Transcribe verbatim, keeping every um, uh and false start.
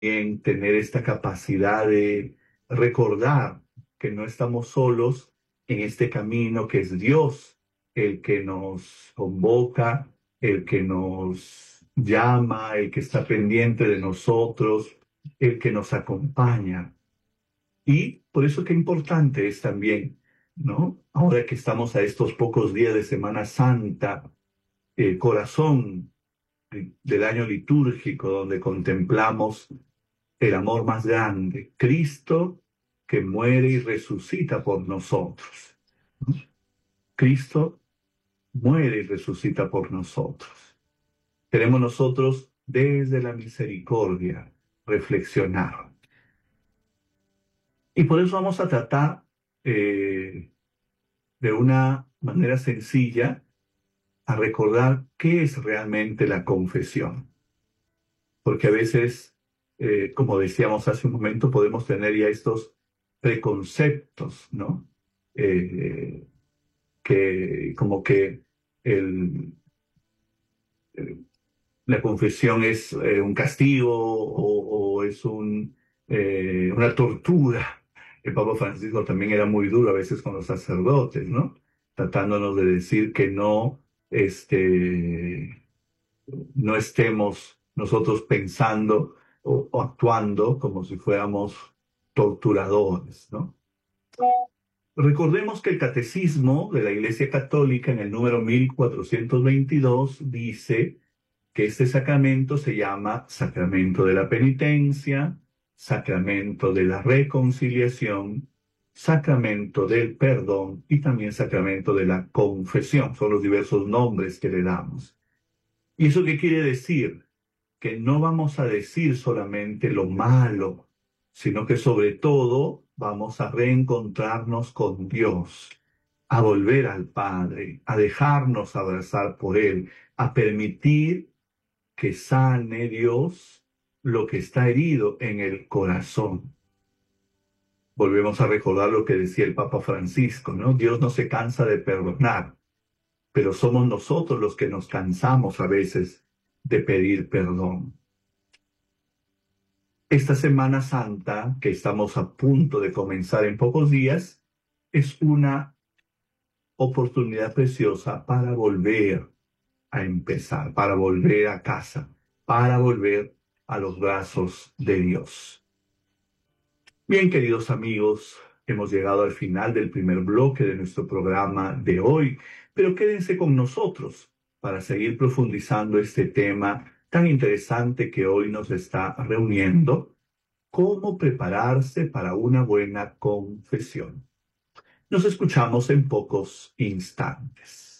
en tener esta capacidad de recordar que no estamos solos en este camino, que es Dios el que nos convoca, el que nos llama, el que está pendiente de nosotros, el que nos acompaña. Y por eso qué importante es también, ¿no? Ahora que estamos a estos pocos días de Semana Santa, el corazón del año litúrgico, donde contemplamos el amor más grande, Cristo que muere y resucita por nosotros. ¿No? Cristo muere y resucita por nosotros. Queremos nosotros desde la misericordia reflexionar. Y por eso vamos a tratar eh, de una manera sencilla a recordar qué es realmente la confesión. Porque a veces, eh, como decíamos hace un momento, podemos tener ya estos preconceptos, ¿no? Eh, que como que el, el- la confesión es eh, un castigo o, o es un, eh, una tortura. El Papa Francisco también era muy duro a veces con los sacerdotes, ¿no? Tratándonos de decir que no, este, no estemos nosotros pensando o, o actuando como si fuéramos torturadores, ¿no? Recordemos que el Catecismo de la Iglesia Católica en el número mil cuatrocientos veintidós dice que este sacramento se llama sacramento de la penitencia, sacramento de la reconciliación, sacramento del perdón y también sacramento de la confesión. Son los diversos nombres que le damos. ¿Y eso qué quiere decir? Que no vamos a decir solamente lo malo, sino que sobre todo vamos a reencontrarnos con Dios, a volver al Padre, a dejarnos abrazar por Él, a permitir que sane Dios lo que está herido en el corazón. Volvemos a recordar lo que decía el Papa Francisco, ¿no? Dios no se cansa de perdonar, pero somos nosotros los que nos cansamos a veces de pedir perdón. Esta Semana Santa, que estamos a punto de comenzar en pocos días, es una oportunidad preciosa para volver a empezar, para volver a casa, para volver a los brazos de Dios. Bien, queridos amigos, hemos llegado al final del primer bloque de nuestro programa de hoy, pero quédense con nosotros para seguir profundizando este tema tan interesante que hoy nos está reuniendo: cómo prepararse para una buena confesión. Nos escuchamos en pocos instantes.